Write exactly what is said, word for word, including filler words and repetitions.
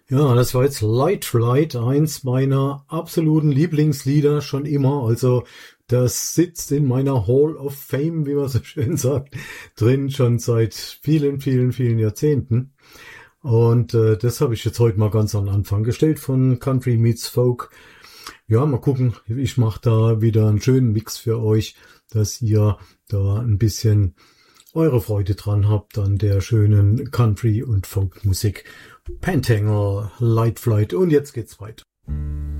Ja, das war jetzt Light Flight, eins meiner absoluten Lieblingslieder schon immer. Also das sitzt in meiner Hall of Fame, wie man so schön sagt, drin schon seit vielen, vielen, vielen Jahrzehnten. Und äh, das habe ich jetzt heute mal ganz an den Anfang gestellt von Country Meets Folk. Ja, mal gucken, ich mache da wieder einen schönen Mix für euch, dass ihr da ein bisschen eure Freude dran habt an der schönen Country- und Folk-Musik. Pentangle, Light Flight und jetzt geht's weiter.